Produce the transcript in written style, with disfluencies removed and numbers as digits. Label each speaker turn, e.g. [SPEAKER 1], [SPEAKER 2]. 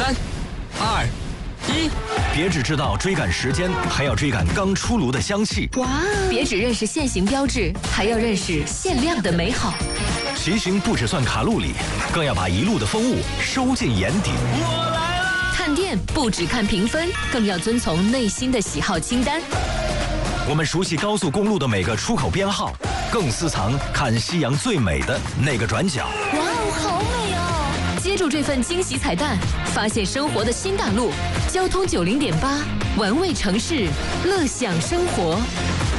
[SPEAKER 1] 3、2、1，
[SPEAKER 2] 别只知道追赶时间，还要追赶刚出炉的香气。
[SPEAKER 3] 哇！别只认识限行标志，还要认识限量的美好。
[SPEAKER 2] 骑行不只算卡路里，更要把一路的风物收进眼底。
[SPEAKER 1] 我来了！
[SPEAKER 3] 探店不只看评分，更要遵从内心的喜好清单。
[SPEAKER 2] 我们熟悉高速公路的每个出口编号，更私藏看夕阳最美的那个转角。
[SPEAKER 3] 哇哦，好美哦！接住这份惊喜彩蛋，发现生活的新大陆。交通90.8，玩味城市，乐享生活。